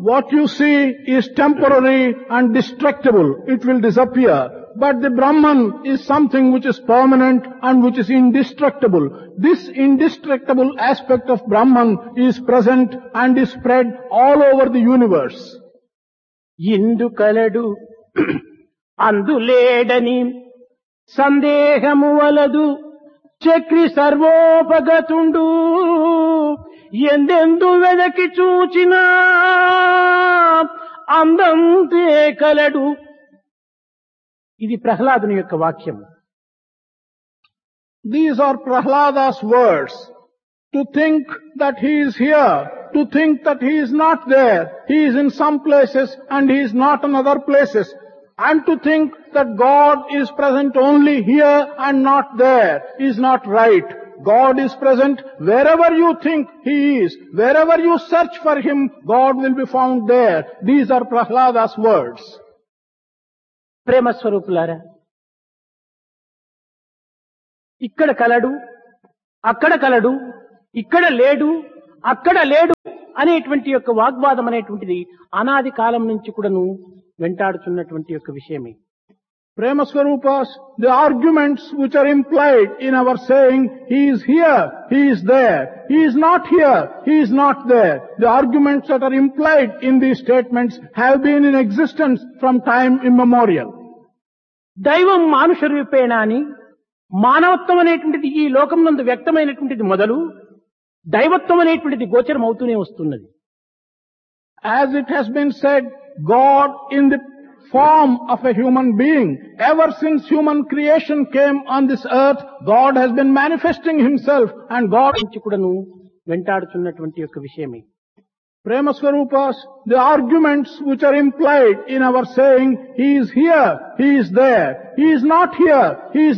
what you see is temporary and destructible. It will disappear. But the Brahman is something which is permanent and which is indestructible. This indestructible aspect of Brahman is present and is spread all over the universe. ఇందు కలడు అందులేడని సందేహము వలదు చక్రి సర్వోపగతుండు ఎందెందు వెదకి చూచినా అందంతే కలడు. ఇది ప్రహ్లాదుని యొక్క వాక్యం. These are Prahlada's words. To think that he is here, to think that he is not there, he is in some places and he is not in other places, and to think that God is present only here and not there is not right. God is present wherever you think he is. Wherever you search for him, God will be found there. These are Prahlada's words. ప్రేమ స్వరూపులారా, ఇక్కడ కలడు, అక్కడ కలడు, ఇక్కడ లేడు, అక్కడ లేడు అనేటువంటి యొక్క వాగ్వాదం అనేటువంటిది అనాది కాలం నుంచి కూడాను వెంటాడుతున్నటువంటి యొక్క విషయమే. Prema Swarupas, the arguments which are implied in our saying, he is here, he is there, he is not here, he is not there. The arguments that are implied in these statements have been in existence from time immemorial. దైవం మానుష రూపేణ అని మానవత్వం అనేటువంటిది ఈ లోకం నందు వ్యక్తమైనటువంటిది మొదలు దైవత్వం అనేటువంటిది గోచరం అవుతూనే వస్తున్నది. As it has been said, God in the form of a human being, ever since human creation came on this earth, God has been manifesting himself and God నుంచి కూడాను వెంటాడుతున్నటువంటి యొక్క విషయమే. Prema Swarupas, the arguments which are implied in our saying, he is here, he is there, he is not here, he is